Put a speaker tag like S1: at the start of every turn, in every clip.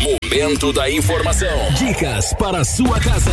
S1: Momento da informação. Dicas para a sua casa.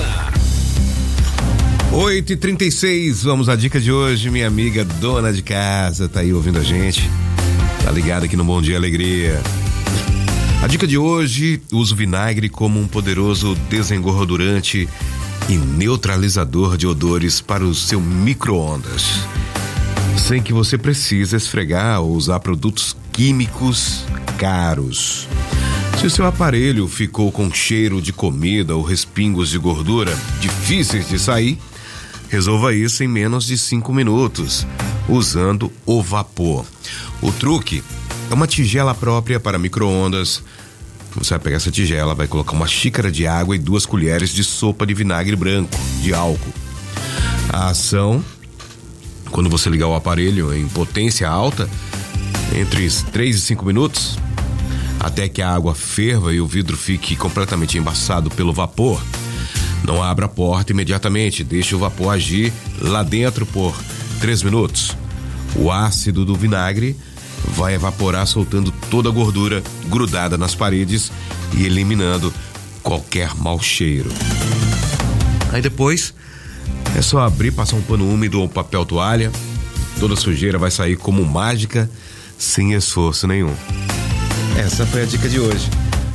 S2: 8h36, vamos à dica de hoje. Minha amiga dona de casa tá aí ouvindo a gente. Tá ligada aqui no Bom Dia Alegria. A dica de hoje: use o vinagre como um poderoso desengordurante e neutralizador de odores para o seu micro-ondas, sem que você precise esfregar ou usar produtos químicos caros. Se o seu aparelho ficou com cheiro de comida ou respingos de gordura difíceis de sair, resolva isso em menos de 5 minutos, usando o vapor. O truque é uma tigela própria para micro-ondas. Você vai pegar essa tigela, vai colocar uma xícara de água e 2 colheres de sopa de vinagre branco, de álcool. A ação, quando você ligar o aparelho em potência alta, entre 3 e 5 minutos, até que a água ferva e o vidro fique completamente embaçado pelo vapor. Não abra a porta imediatamente, deixe o vapor agir lá dentro por 3 minutos. O ácido do vinagre vai evaporar, soltando toda a gordura grudada nas paredes e eliminando qualquer mau cheiro. Aí depois é só abrir, passar um pano úmido ou papel toalha. Toda a sujeira vai sair como mágica, sem esforço nenhum. Essa foi a dica de hoje.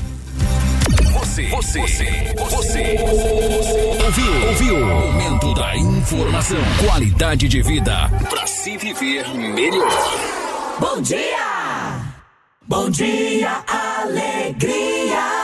S1: Você ouviu? Momento da informação. Qualidade de vida para se viver melhor.
S3: Bom dia! Bom dia, alegria!